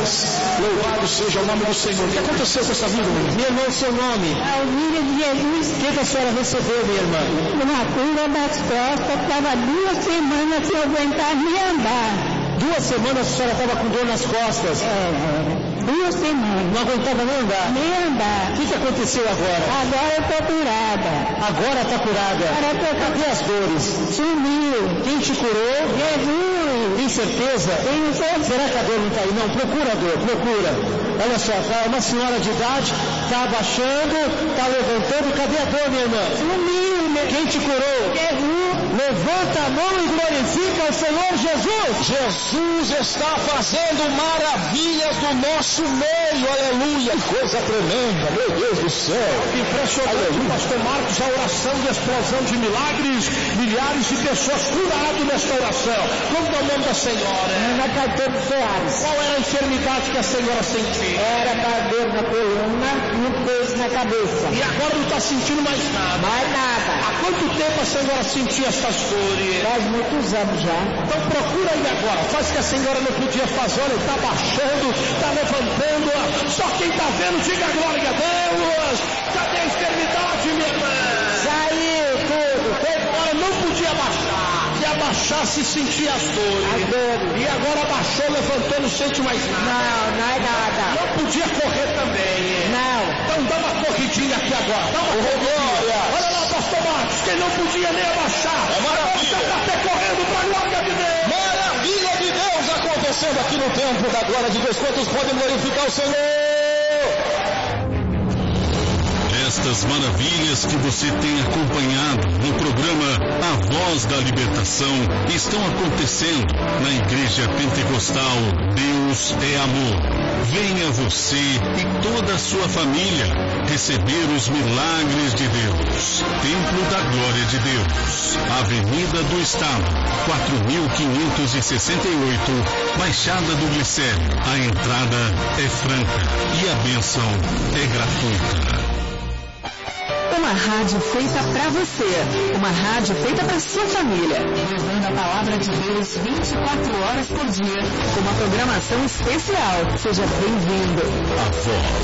Goiás. Louvado seja o nome do Senhor. O que aconteceu com essa vida, minha irmã? Minha irmã, o seu nome? Alvíria de Jesus. O que a senhora recebeu, minha irmã? Uma cura das costas, estava 2 semanas sem aguentar nem andar. 2 semanas a senhora estava com dor nas costas. 2 semanas. Não aguentava nem andar. Nem andar. O que aconteceu agora? Agora eu estou curada. Agora está curada. Agora eu tô Cadê as dores? Sumiu. Quem te curou? Jesus. Tem certeza? Tenho certeza. Será que a dor não está aí? Não, procura a dor, procura. Olha só, tá uma senhora de idade, está abaixando, está levantando. Cadê a dor, minha irmã? Sumiu. Quem te curou? Jesus. Levanta a mão e glorifica o Senhor Jesus. Jesus está fazendo maravilhas no nosso meio, aleluia, que coisa tremenda, meu Deus do céu. Impressionante, pastor Marcos, a oração de explosão de milagres, milhares de pessoas curadas nesta oração. Como é o nome da senhora? Ana Caetano Soares. Qual era a enfermidade que a senhora sentia? Era dor na coluna e um peso na cabeça. E agora não está sentindo mais nada? Mais nada. Há quanto tempo a senhora sentia essas dores? Faz muitos anos já. Então procura aí agora, faz o que a senhora não podia fazer, olha, está baixando, está levantando, só quem está vendo, diga glória a Deus. Cadê a enfermidade, minha irmã? Saiu tudo. Agora não podia baixar, se abaixasse sentia as dores. E agora abaixou, levantou, não sente mais nada. Não é nada. Não podia correr também. Não. Então dá uma corridinha aqui agora, dá uma corridinha. Olha lá, pastor Marcos, quem não podia nem abaixar, agora está até correndo para a glória de Deus. Maravilha de Deus acontecendo aqui no templo da glória de Deus. Quantos podem glorificar o Senhor? Estas maravilhas que você tem acompanhado no programa A Voz da Libertação estão acontecendo na Igreja Pentecostal Deus é Amor. Venha você e toda a sua família receber os milagres de Deus. Templo da Glória de Deus, Avenida do Estado, 4568, Baixada do Glicério. A entrada é franca e a bênção é gratuita. Uma rádio feita para você, uma rádio feita para sua família, levando a palavra de Deus 24 horas por dia, com uma programação especial. Seja bem-vindo. A Voz